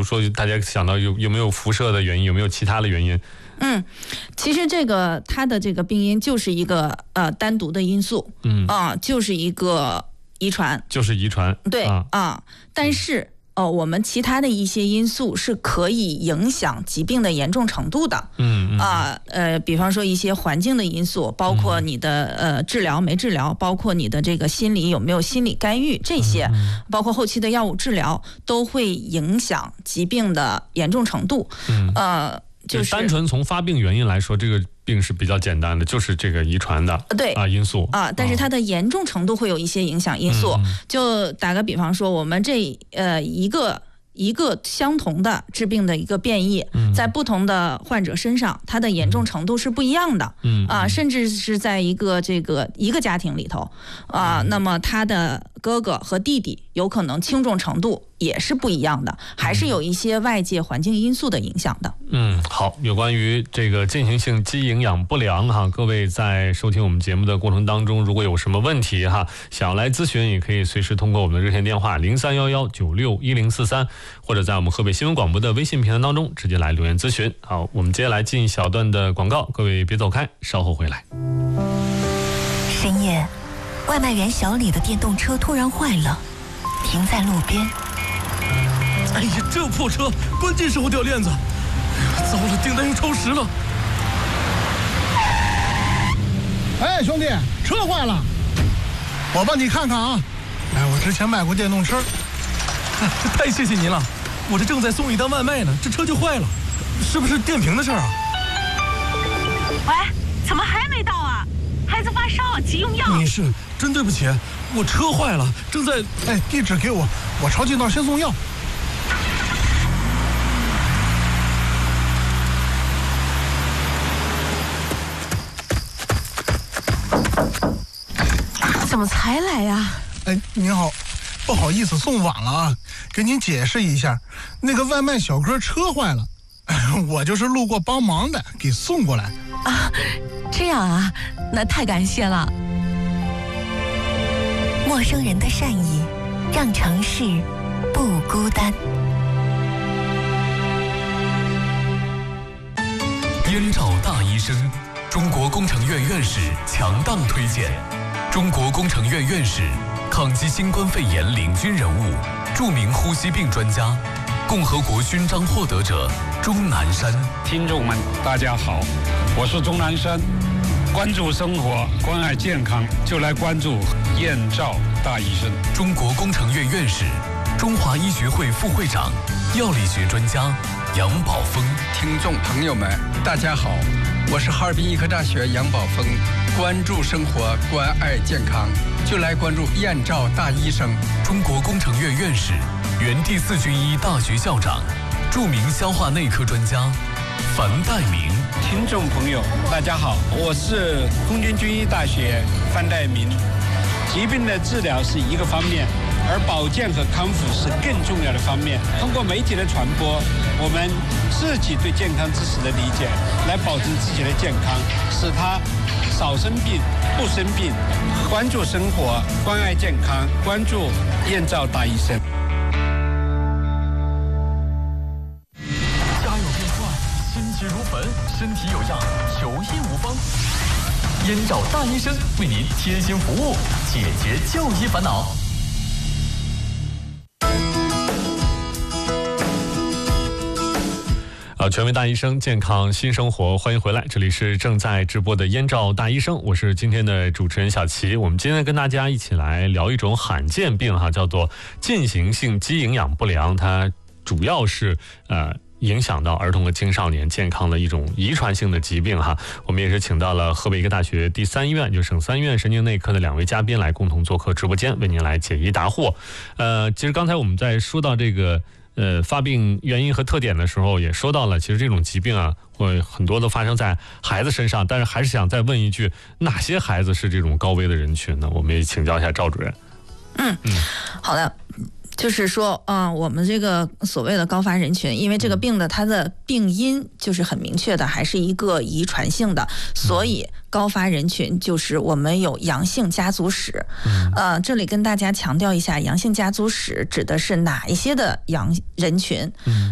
如说大家想到有没有辐射的原因，有没有其他的原因？ 其实这个它的这个病因就是一个单独的因素，就是一个遗传，对但是我们其他的一些因素是可以影响疾病的严重程度的，比方说一些环境的因素，包括你的治疗没治疗，包括你的这个心理有没有心理干预，这些包括后期的药物治疗都会影响疾病的严重程度。就是单纯从发病原因来说，这个病是比较简单的，就是这个遗传的因素但是它的严重程度会有一些影响因素。就打个比方说，我们这一个相同的致病的一个变异，在不同的患者身上，它的严重程度是不一样的。甚至是在一个家庭里头，那么他的哥哥和弟弟有可能轻重程度也是不一样的，还是有一些外界环境因素的影响的。 好，有关于这个进行性肌营养不良各位在收听我们节目的过程当中，如果有什么问题想要来咨询，也可以随时通过我们的热线电话0311961043，或者在我们河北新闻广播的微信平台当中直接来留言咨询。好，我们接下来进一小段的广告，各位别走开，稍后回来。 深夜，外卖员小李的电动车突然坏了，停在路边。 哎呀，这破车，关键时候掉链子，糟了，订单又超时了。 哎，兄弟，车坏了，我帮你看看啊。我之前卖过电动车。 太谢谢您了，我这正在送一单外卖呢，这车就坏了，是不是电瓶的事儿啊？ 喂，怎么还没到啊？孩子发烧，急用药。 你是，真对不起，我车坏了，正在…… 地址给我，我抄近道先送药。 怎么才来呀？ 您好，不好意思送晚了啊，给您解释一下，那个外卖小哥车坏了，我就是路过帮忙的，给送过来。 这样啊，那太感谢了。 陌生人的善意，让城市不孤单。 燕赵大医生，中国工程院院士强档推荐。中国工程院院士，抗击新冠肺炎领军人物，著名呼吸病专家，共和国勋章获得者钟南山。 听众们，大家好，我是钟南山。关注生活，关爱健康，就来关注燕赵大医生。 中国工程院院士，中华医学会副会长，药理学专家杨宝峰。 听众朋友们，大家好，我是哈尔滨医科大学杨宝峰。关注生活，关爱健康，就来关注燕赵大医生。 中国工程院院士，原第4军医大学校长，著名消化内科专家樊岱明。 听众朋友，大家好，我是空军军医大学樊岱明。疾病的治疗是一个方面，而保健和康复是更重要的方面。通过媒体的传播，我们自己对健康知识的理解，来保证自己的健康，使他少生病不生病。关注生活，关爱健康，关注燕赵大医生。 家有变坏，心急如焚，身体有恙，求医无方。燕赵大医生为您贴心服务，解决就医烦恼。 权威大医生，健康新生活，欢迎回来，这里是正在直播的燕赵大医生，我是今天的主持人小齐。我们今天跟大家一起来聊一种罕见病叫做进行性肌营养不良，它主要是影响到儿童和青少年健康的一种遗传性的疾病我们也是请到了河北医科大学第3医院，就省3医院神经内科的2位嘉宾来共同做客直播间，为您来解疑答惑。其实刚才我们在说到这个发病原因和特点的时候，也说到了，其实这种疾病会很多都发生在孩子身上，但是还是想再问一句，哪些孩子是这种高危的人群呢？我们也请教一下赵主任。 好的。就是说我们这个所谓的高发人群，因为这个病的它的病因就是很明确的，还是一个遗传性的，所以高发人群就是我们有阳性家族史。这里跟大家强调一下，阳性家族史指的是哪一些的人群。